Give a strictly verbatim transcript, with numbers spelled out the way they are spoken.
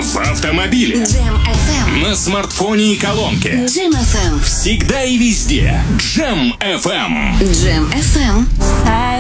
В автомобиле. Джем эф эм. На смартфоне и колонке. Джем эф эм. Всегда и везде. Джем эф эм. Джем эф эм.